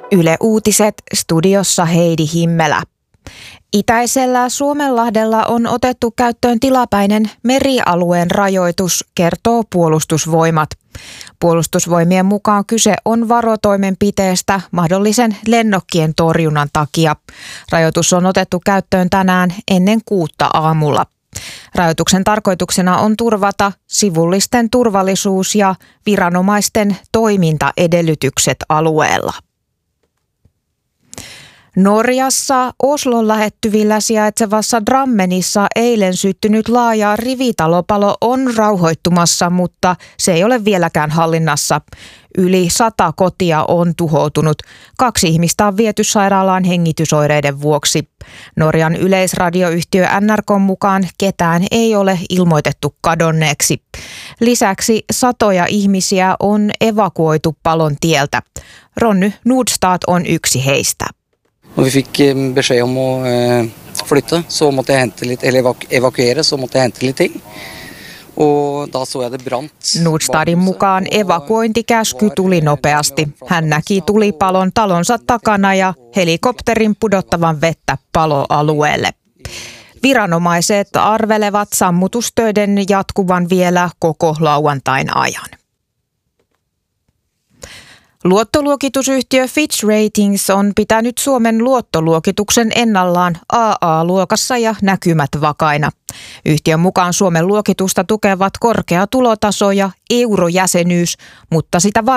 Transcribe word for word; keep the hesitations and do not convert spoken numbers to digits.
Yle Uutiset, studiossa Heidi Himmelä. Itäisellä Suomenlahdella on otettu käyttöön tilapäinen merialueen rajoitus, kertoo Puolustusvoimat. Puolustusvoimien mukaan kyse on varotoimenpiteestä mahdollisen lennokkien torjunnan takia. Rajoitus on otettu käyttöön tänään ennen kuutta aamulla. Rajoituksen tarkoituksena on turvata sivullisten turvallisuus ja viranomaisten toimintaedellytykset alueella. Norjassa Oslon lähettyvillä sijaitsevassa Drammenissa eilen syttynyt laaja rivitalopalo on rauhoittumassa, mutta se ei ole vieläkään hallinnassa. Yli sata kotia on tuhoutunut. Kaksi ihmistä on viety sairaalaan hengitysoireiden vuoksi. Norjan yleisradioyhtiö N R K:n mukaan ketään ei ole ilmoitettu kadonneeksi. Lisäksi satoja ihmisiä on evakuoitu palon tieltä. Ronny Nordstad on yksi heistä. Når vi fikk beskjed om å flytte, så måtte jeg hente litt, eller evakuere, så måtte jeg hente litt ting. Og da så jeg det brant. Nordstadin mukaan evakuointikäsky tuli nopeasti. Hän näki tulipalon talonsa takana ja helikopterin pudottavan vettä paloalueelle. Viranomaiset arvelevat sammutustöiden jatkuvan vielä koko lauantain ajan. Luottoluokitusyhtiö Fitch Ratings on pitänyt Suomen luottoluokituksen ennallaan A A-luokassa ja näkymät vakaina. Yhtiön mukaan Suomen luokitusta tukevat korkea tulotaso ja eurojäsenyys, mutta sitä